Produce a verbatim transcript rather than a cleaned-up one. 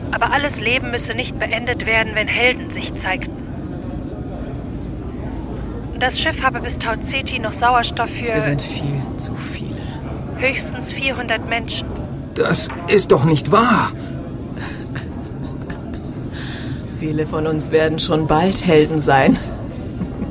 Aber alles Leben müsse nicht beendet werden, wenn Helden sich zeigten. Das Schiff habe bis Tau Ceti noch Sauerstoff für... Wir sind viel zu viele. Höchstens vierhundert Menschen. Das ist doch nicht wahr! Viele von uns werden schon bald Helden sein.